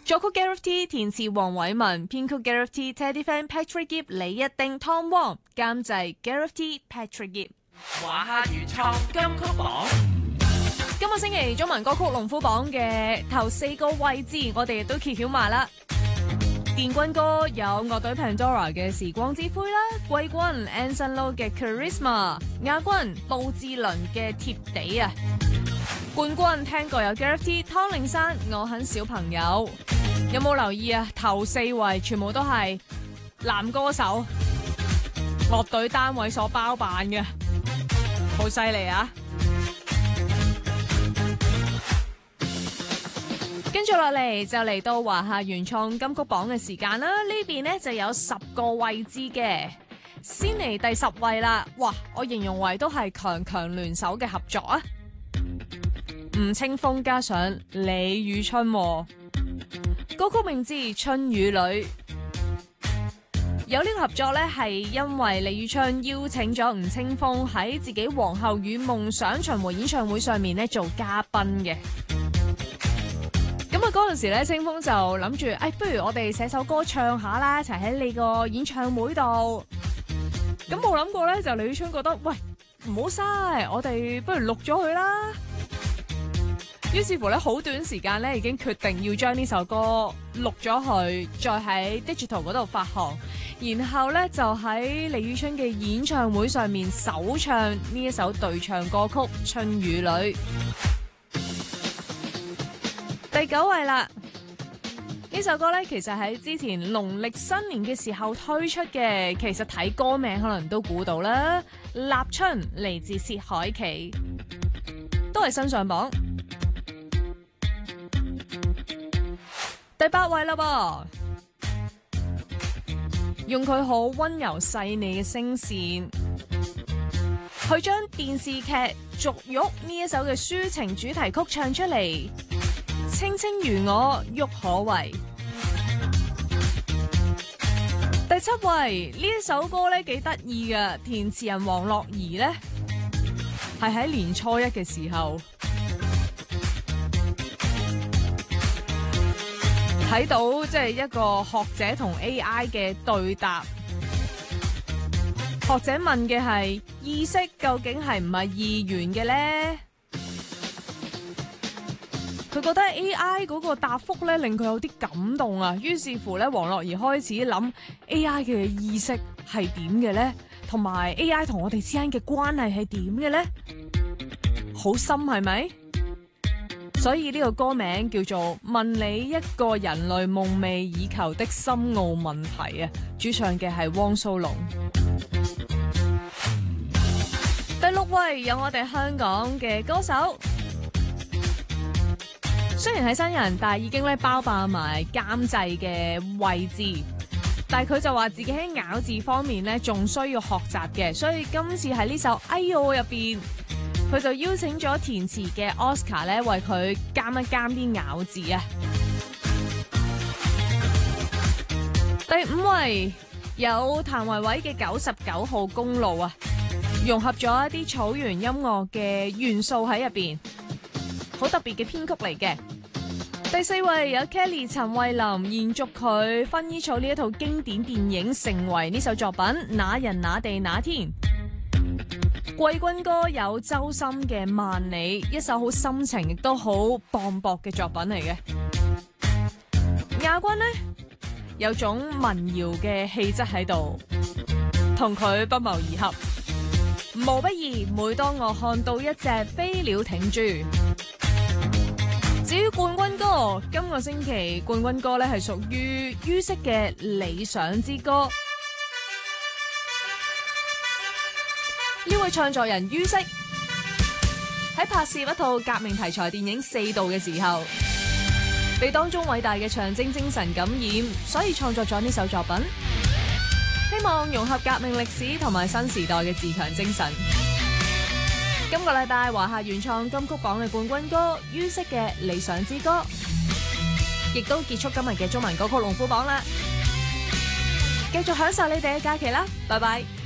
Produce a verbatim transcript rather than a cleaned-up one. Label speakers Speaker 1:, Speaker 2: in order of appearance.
Speaker 1: 作曲 Gareth T， 填詞黃偉文，編曲 Gareth T、Teddy Fan、Patrick Gibb、李一丁、Tom Wong， 監製 Gareth T、Patrick Gibb。
Speaker 2: 華夏原創金曲榜，
Speaker 1: 今個星期中文歌曲龍虎榜嘅頭四個位置，我哋亦都揭曉埋啦。殿軍歌有樂隊 Pandora 嘅《時光之灰》啦，季軍 Anson Lo 嘅 Charisma， 亞軍布志綸嘅貼地啊，冠軍聽過有 Gareth T、湯令山、我很小朋友。有冇留意啊？頭四位全部都係男歌手，樂隊單位所包辦嘅，好犀利啊！跟住落嚟就嚟到華夏原創金曲榜嘅時間啦，呢邊呢就有十個位置嘅，先嚟第十位啦。哇，我形容為都係強強聯手嘅合作啊！吳青峰加上李宇春，歌曲名字《春與女》。有呢個合作呢，係因為李宇春邀請咗吳青峰喺自己皇后與夢想巡迴演唱會上面呢做嘉賓嘅。咁啊，嗰陣時咧，青峰就諗住，誒，不如我哋寫首歌唱下啦，一齊喺你個演唱會度。咁冇諗過咧，就李宇春覺得，喂，唔好嘥，我哋不如錄咗佢啦。於是乎咧，好短時間咧，已經決定要將呢首歌錄咗佢，再喺 digital 嗰度發行，然後咧就喺李宇春嘅演唱會上面首唱呢一首對唱歌曲《春與女》。第九位啦，呢首歌咧其實喺之前農曆新年嘅時候推出嘅，其實睇歌名可能都估到啦。立春嚟自薛凱琪，都係新上榜。第八位啦噃，用佢好溫柔細膩嘅聲線，去將電視劇《續玉》呢一首嘅抒情主題曲唱出嚟。青青如我郁可唯。第七位呢一首歌咧幾得意嘅，填詞人黃樂兒咧係喺年初一嘅時候睇到，即係一個學者同 A I 嘅對答。學者問嘅係意識究竟係唔係二元嘅咧？佢覺得 A I 嗰個答覆咧令佢有啲感動啊，於是乎咧，黃樂兒開始諗 A I 嘅意識係點嘅咧，同埋 A I 同我哋之間嘅關係係點嘅咧，好深係咪？所以呢個歌名叫做問你一個人類夢寐以求的深奧問題啊，主唱嘅係汪蘇泷。第六位有我哋香港嘅歌手。雖然係新人，但係已經咧包辦埋監製嘅位置，但係佢就話自己喺咬字方面咧仲需要學習嘅，所以今次喺呢首《哎喲》入邊，佢就邀請咗填詞嘅 Oscar 咧為佢監一監啲咬字啊。第五位有譚維維嘅九十九號公路啊，融合咗一啲草原音樂嘅元素喺入邊，好特別嘅編曲嚟嘅。第四位有 Kelly 陳慧琳延續佢《薰衣草》呢一套經典電影，成為呢首作品《那人那地那天》。季軍歌有周深嘅《萬里》，一首好深情亦都好磅礴嘅作品嚟嘅。亞軍呢，有種民謠嘅氣質喺度，同佢不謀而合。無不易，每當我看到一隻飛鳥挺住。至於冠軍歌，今個星期冠軍歌咧係屬於于適嘅《理想之歌》。呢位創作人于適喺拍攝一套革命題材電影《四道》嘅時候，被當中偉大嘅長征精神感染，所以創作咗呢首作品，希望融合革命歷史同埋新時代嘅自強精神。今個禮拜華夏原創金曲榜嘅冠軍歌于適嘅《理想之歌》，亦都結束今日嘅中文歌曲龍虎榜啦。繼續享受你哋嘅假期啦，拜拜。